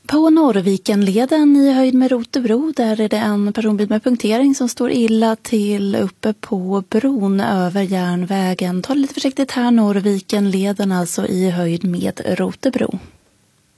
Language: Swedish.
På Norrvikenleden i höjd med Rotebro, där är det en personbil med punktering som står illa till uppe på bron över järnvägen. Ta det lite försiktigt här, Norrvikenleden alltså i höjd med Rotebro.